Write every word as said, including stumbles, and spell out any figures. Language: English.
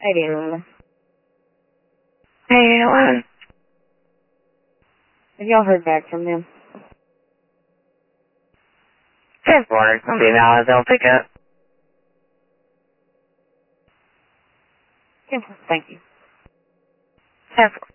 eight eight eleven. eight eleven. Have y'all heard back from them? ten four. It's going to be valid. They'll pick up. ten four. Thank you. ten four.